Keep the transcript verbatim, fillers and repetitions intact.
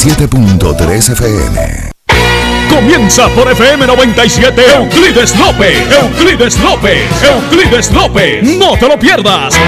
siete punto tres F M. Comienza por F M noventa y siete Euclides López, Euclides López, Euclides López. No te lo pierdas.